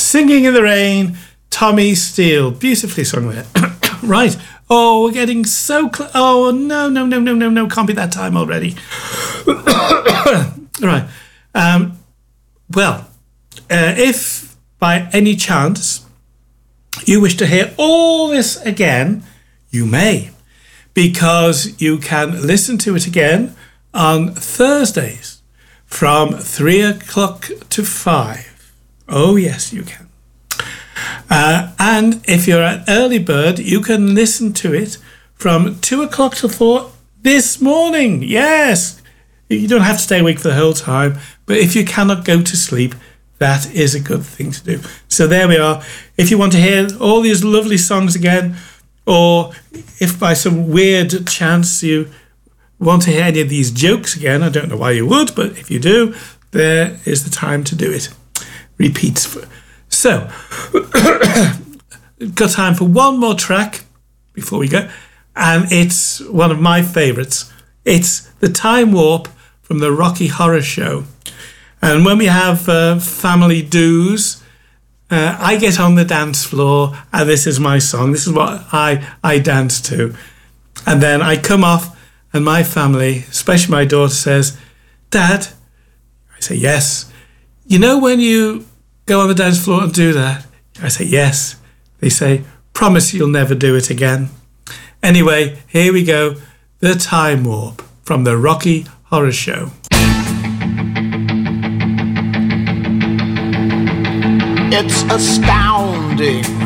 Singing in the Rain, Tommy Steele. Beautifully sung there. Right. Oh, we're getting so close. Oh, no. Can't be that time already. Right. If by any chance you wish to hear all this again, you may, because you can listen to it again on Thursdays from 3 o'clock to 5. Oh, yes, you can. And if you're an early bird, you can listen to it from 2 o'clock to 4 this morning. Yes, you don't have to stay awake for the whole time, but if you cannot go to sleep, that is a good thing to do. So there we are. If you want to hear all these lovely songs again, or if by some weird chance you want to hear any of these jokes again, I don't know why you would, but if you do, there is the time to do it. Repeats. So, got time for one more track before we go, and it's one of my favourites. It's The Time Warp from the Rocky Horror Show. And when we have family do's, I get on the dance floor, and this is my song. This is what I dance to. And then I come off, and my family, especially my daughter, says, "Dad," I say, "Yes." "You know when you go on the dance floor and do that?" I say, "Yes." They say, "Promise you'll never do it again." Anyway, here we go. The Time Warp from the Rocky Horror Show. It's astounding